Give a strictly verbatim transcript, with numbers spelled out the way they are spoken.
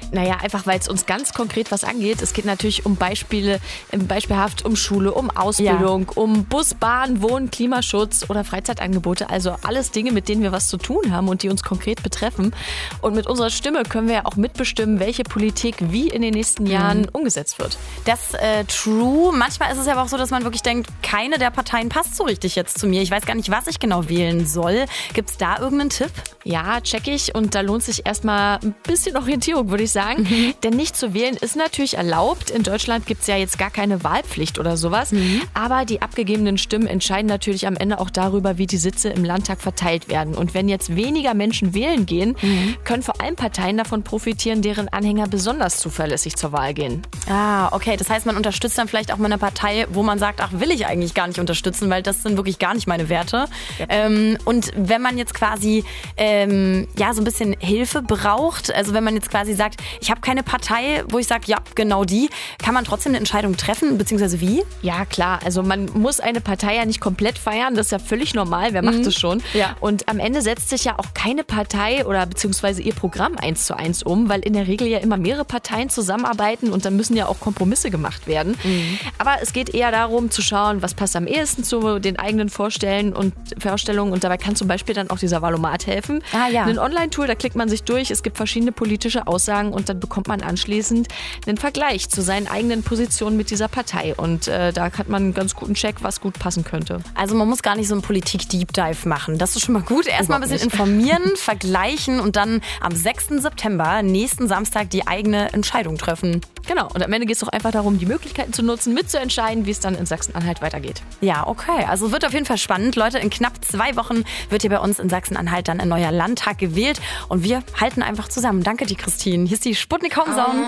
Naja, einfach weil es uns ganz konkret was angeht. Es geht natürlich um Beispiele, beispielhaft um Schule, um Ausbildung, ja. um Bus, Bahn, Wohnen, Klimaschutz oder Freizeitangebote. Also alles Dinge, mit denen wir was zu tun haben und die uns konkret betreffen. Und mit unserer Stimme können wir ja auch mitbestimmen, welche Politik wie in den nächsten Jahren mhm. umgesetzt wird. Das äh, true. Manchmal ist es ja aber auch so, dass man wirklich denkt, keine der Parteien passt so richtig jetzt zu mir. Ich weiß gar nicht, was ich genau wählen soll. Gibt es da irgendeinen Tipp? Ja, check ich. Und da lohnt sich erstmal ein bisschen Orientierung, würde ich sagen. Mhm. Denn nicht zu wählen ist natürlich erlaubt. In Deutschland gibt es ja jetzt gar keine Wahlpflicht oder sowas. Mhm. Aber die abgegebenen Stimmen entscheiden natürlich am Ende auch darüber, wie die Sitze im Landtag verteilt werden. Und wenn jetzt weniger Menschen wählen gehen, mhm. können vor allem Parteien davon profitieren, deren Anhänger besonders zuverlässig zur Wahl gehen. Ah, okay. Das heißt, man unterstützt dann vielleicht auch mal eine Partei, wo man sagt, ach, will ich eigentlich gar nicht unterstützen, weil das sind wirklich gar nicht meine Werte. Ja. Ähm, und wenn man jetzt quasi ähm, ja so ein bisschen Hilfe braucht, also wenn man jetzt quasi sagt, ich habe keine Partei, wo ich sage, ja, genau die, kann man trotzdem eine Entscheidung treffen, beziehungsweise wie? Ja, klar. Also man muss eine Partei ja nicht komplett feiern, das ist ja völlig normal, wer macht mhm. das schon? Ja. Und am Ende setzt sich ja auch keine Partei oder beziehungsweise ihr Programm eins zu eins um, weil in der Regel ja immer mehrere Parteien zusammenarbeiten und dann müssen ja auch Kompromisse gemacht werden. Mhm. Aber es geht eher darum zu schauen, was passt am ehesten zu den eigenen Vorstellen und Vorstellungen und dabei kann zum Beispiel dann auch dieser Valomat helfen. Ah, ja. Ein Online-Tool, da klickt man sich durch, es gibt verschiedene politische Aussagen und dann bekommt man anschließend einen Vergleich zu seinen eigenen Positionen mit dieser Partei und äh, da hat man einen ganz guten Check, was gut passen könnte. Also man muss gar nicht so einen Politik-Deep-Dive machen, das ist schon mal gut. Erstmal ein bisschen informieren, vergleichen und dann am sechsten September, nächsten Samstag, die eigene Entscheidung treffen. Genau, und am Ende geht es doch einfach darum, die Möglichkeiten zu nutzen, mitzuentscheiden, wie es dann in Sachsen-Anhalt weitergeht. Ja, okay. Also wird auf jeden Fall spannend. Leute, in knapp zwei Wochen wird hier bei uns in Sachsen-Anhalt dann ein neuer Landtag gewählt und wir halten einfach zusammen. Danke dir, Christine. Hier ist die Sputnik Home Zone.